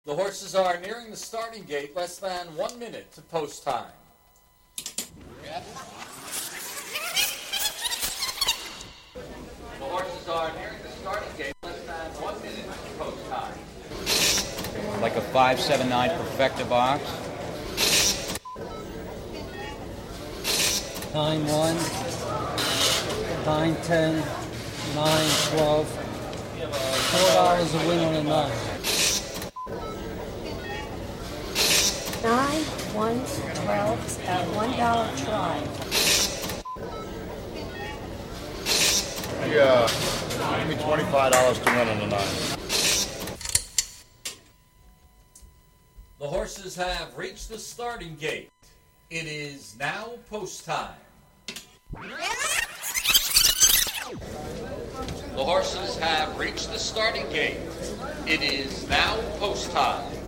The horses are nearing the starting gate, less than 1 minute to post time. The horses are nearing the starting gate, less than 1 minute to post time. Like a 579 Perfecta box. 9-1, 9-10, 9-12, $4 a win on a 9. 9, 1s, 12s, at $1 try. Yeah, give me $25 to win on the 9. The horses have reached the starting gate. It is now post time. The horses have reached the starting gate. It is now post time.